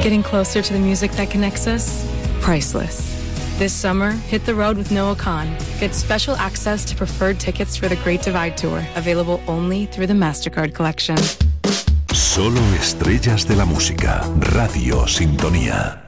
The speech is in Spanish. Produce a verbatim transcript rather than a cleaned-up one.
Getting closer to the music that connects us? Priceless. This summer, hit the road with Noah Khan. Get special access to preferred tickets for the Great Divide Tour, available only through the MasterCard Collection. Solo estrellas de la música. Radio Sintonía.